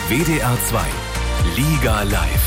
WDR 2 Liga live.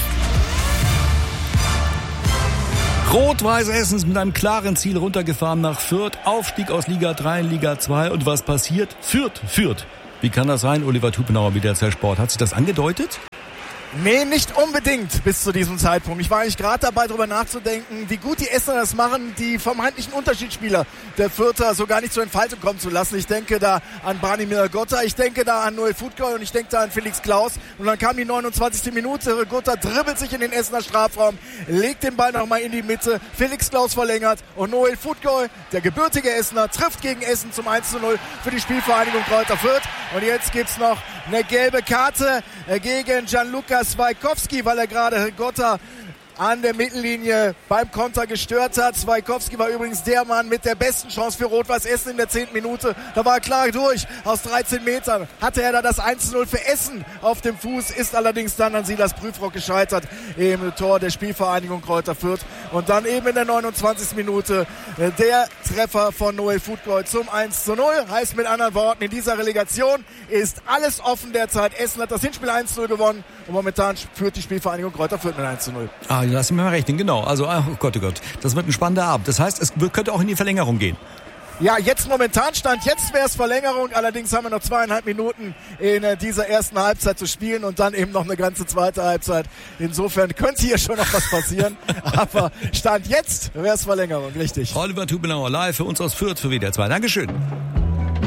Rot-Weiß Essen ist mit einem klaren Ziel runtergefahren nach Fürth. Aufstieg aus Liga 3 in Liga 2. Und was passiert? Fürth. Wie kann das sein? Oliver Tupenauer, WDR Sport. Hat sich das angedeutet? Nee, nicht unbedingt bis zu diesem Zeitpunkt. Ich war eigentlich gerade dabei, darüber nachzudenken, wie gut die Essener das machen, die vermeintlichen Unterschiedsspieler der Fürther so gar nicht zur Entfaltung kommen zu lassen. Ich denke da an Branimir Gotta, ich denke da an Noel Futgoy und ich denke da an Felix Klaus. Und dann kam die 29. Minute. Gotta dribbelt sich in den Essener Strafraum, legt den Ball nochmal in die Mitte. Felix Klaus verlängert und Noel Futgoy, der gebürtige Essener, trifft gegen Essen zum 1:0 für die Spielvereinigung Greuther Fürth. Und jetzt gibt's noch eine gelbe Karte gegen Gianluca Swaikowski, weil er gerade Gotta an der Mittellinie beim Konter gestört hat. Swaikowski war übrigens der Mann mit der besten Chance für Rot-Weiß Essen in der 10. Minute. Da war er klar durch. Aus 13 Metern hatte er da das 1:0 für Essen auf dem Fuß, ist allerdings dann an Silas Prüfrock gescheitert im Tor der Spielvereinigung Greuther Fürth. Und dann eben in der 29. Minute der Treffer von Noel Futgoy zum 1:0. Heißt mit anderen Worten, in dieser Relegation ist alles offen derzeit. Essen hat das Hinspiel 1:0 gewonnen und momentan führt die Spielvereinigung Greuther Fürth mit 1:0. Lass mich mal rechnen, genau. Also, oh Gott, das wird ein spannender Abend. Das heißt, es könnte auch in die Verlängerung gehen. Ja, jetzt momentan Stand, jetzt wäre es Verlängerung. Allerdings haben wir noch 2,5 Minuten in dieser ersten Halbzeit zu spielen und dann eben noch eine ganze zweite Halbzeit. Insofern könnte hier schon noch was passieren. Aber Stand jetzt wäre es Verlängerung, richtig. Oliver Tupenauer live für uns aus Fürth für WDR 2. Dankeschön.